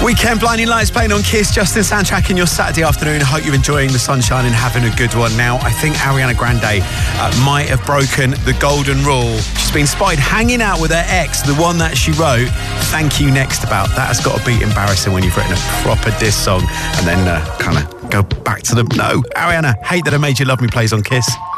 Weekend Blinding Lights playing on Kiss, Justin soundtrack in your Saturday afternoon. I hope you're enjoying the sunshine and having a good one. Now, I think Ariana Grande might have broken the golden rule. She's been spotted hanging out with her ex, the one that she wrote Thank You Next about. That has got to be embarrassing when you've written a proper diss song and then kind of go back to them. No, Ariana, Hate That I Made You Love Me plays on Kiss.